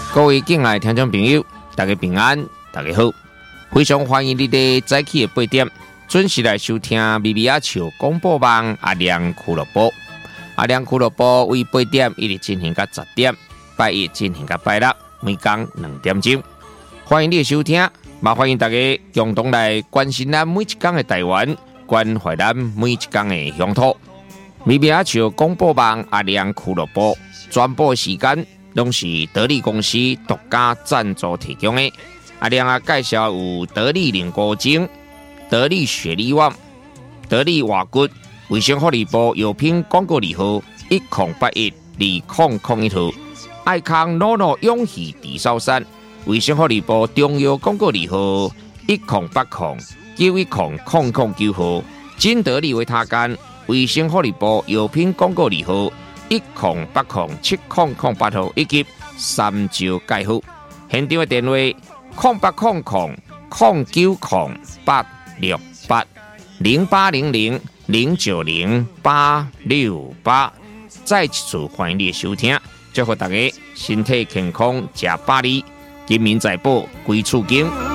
各位敬爱的听众朋友，大家平安，大家好，非常欢迎你在早起的8点准时来收听咪咪阿笑广播网阿亮俱乐部。阿亮俱乐部为8点一直进行到10点，拜一进行到拜六，每天2点钟。欢迎你的收听，也欢迎大家共同来关心咱每一天的台湾，关怀咱每一天的乡土。咪咪阿笑广播网阿亮俱乐部转播时间拢是得力公司独家赞助提供的。阿亮啊，介绍有得力凝固精、得力雪力旺、得力瓦骨、卫生福利部药品广告字号10812001号，爱康诺诺永续地烧山，卫生福利部中药广告字号1080910009号，金得力维他干，卫生福利部药品广告字号10807008号，以及三招介号。现场的电话0800-090868680800090868。再一次欢迎你的收听，祝福大家身体健康，吃百里，金民财宝归厝经。